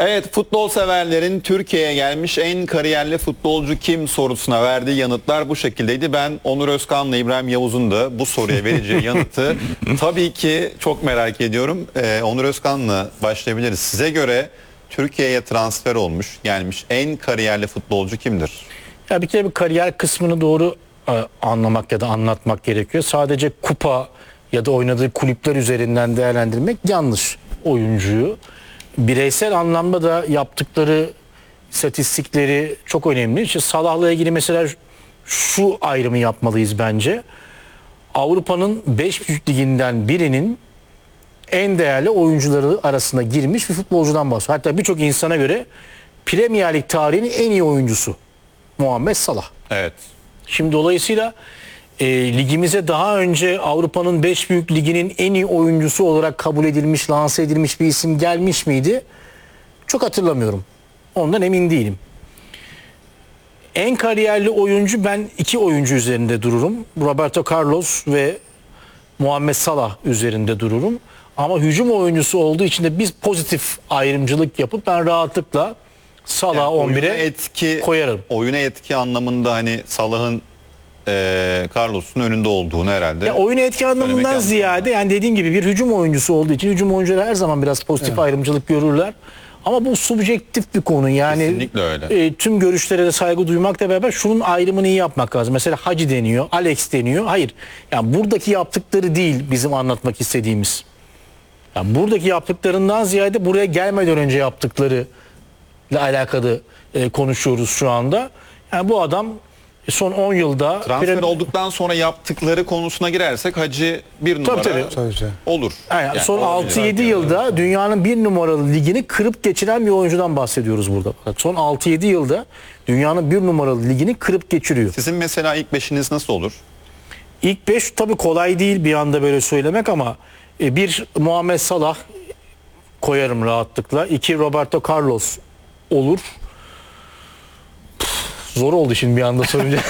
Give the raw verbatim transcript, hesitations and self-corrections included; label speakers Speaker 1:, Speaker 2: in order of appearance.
Speaker 1: Evet, futbol severlerin Türkiye'ye gelmiş en kariyerli futbolcu kim sorusuna verdiği yanıtlar bu şekildeydi. Ben Onur Özkan'la İbrahim Yavuz'un da bu soruya vereceği yanıtı tabii ki çok merak ediyorum. Ee, Onur Özkan'la başlayabiliriz. Size göre Türkiye'ye transfer olmuş, gelmiş en kariyerli futbolcu kimdir?
Speaker 2: Ya bir kere bir kariyer kısmını doğru e, anlamak ya da anlatmak gerekiyor. Sadece kupa ya da oynadığı kulüpler üzerinden değerlendirmek yanlış oyuncuyu. Bireysel anlamda da yaptıkları istatistikleri çok önemli. İşte Salah'la ilgili mesela şu ayrımı yapmalıyız bence. Avrupa'nın beş büyük liginden birinin en değerli oyuncuları arasına girmiş bir futbolcudan bahsediyor. Hatta birçok insana göre Premier Lig tarihinin en iyi oyuncusu Muhammed Salah.
Speaker 1: Evet.
Speaker 2: Şimdi dolayısıyla e, ligimize daha önce Avrupa'nın beş büyük liginin en iyi oyuncusu olarak kabul edilmiş, lanse edilmiş bir isim gelmiş miydi? Çok hatırlamıyorum. Ondan emin değilim. En kariyerli oyuncu, ben iki oyuncu üzerinde dururum. Roberto Carlos ve Muhammed Salah üzerinde dururum. Ama hücum oyuncusu olduğu için de biz pozitif ayrımcılık yapıp ben rahatlıkla Salah
Speaker 1: Yani
Speaker 2: on bire
Speaker 1: oyuna etki,
Speaker 2: koyarım.
Speaker 1: Oyuna etki anlamında hani Salah'ın e, Carlos'un önünde olduğunu herhalde.
Speaker 2: Ya oyuna etki anlamından
Speaker 1: Söylemek
Speaker 2: ziyade yani dediğim gibi bir hücum oyuncusu olduğu için hücum oyuncuları her zaman biraz pozitif
Speaker 1: Evet.
Speaker 2: ayrımcılık görürler. Ama bu subjektif bir konu. Yani
Speaker 1: Kesinlikle öyle.
Speaker 2: e, tüm görüşlere de saygı duymakla beraber şunun ayrımını iyi yapmak lazım. Mesela Hacı deniyor, Alex deniyor. Hayır. Yani buradaki yaptıkları değil bizim anlatmak istediğimiz. Yani buradaki yaptıklarından ziyade buraya gelmeden önce yaptıkları ile alakalı e, konuşuyoruz şu anda. Yani bu adam son on yılda
Speaker 1: Transfer
Speaker 2: Prem-
Speaker 1: olduktan sonra yaptıkları konusuna girersek Hacı bir numara
Speaker 2: tabii.
Speaker 3: Tabii ki.
Speaker 1: olur.
Speaker 2: Yani
Speaker 1: Yani
Speaker 2: son
Speaker 1: olabilir.
Speaker 2: altı yedi yılda dünyanın bir numaralı ligini kırıp geçiren bir oyuncudan bahsediyoruz burada. Son altı yedi yılda dünyanın bir numaralı ligini kırıp geçiriyor.
Speaker 1: Sizin mesela ilk beşiniz nasıl olur?
Speaker 2: İlk beş tabii kolay değil bir anda böyle söylemek ama e, bir Muhammed Salah koyarım rahatlıkla. İki Roberto Carlos olur. Püf, zor oldu şimdi bir anda sorunca.